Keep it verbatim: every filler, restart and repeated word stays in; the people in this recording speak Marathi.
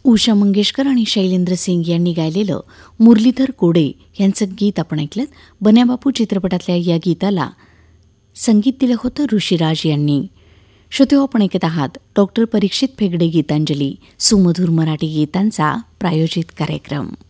उषा मंगेशकर आणि शैलेंद्र सिंग यांनी गायलेलं मुरलीधर कोडे यांचं गीत आपण ऐकलं. बन्याबापू चित्रपटातल्या या गीताला संगीत दिलं होतं ऋषिराज यांनी. श्रोते, आपण ऐकत आहात डॉक्टर परीक्षित फेगडे गीतांजली, सुमधुर मराठी गीतांचा प्रायोजित कार्यक्रम.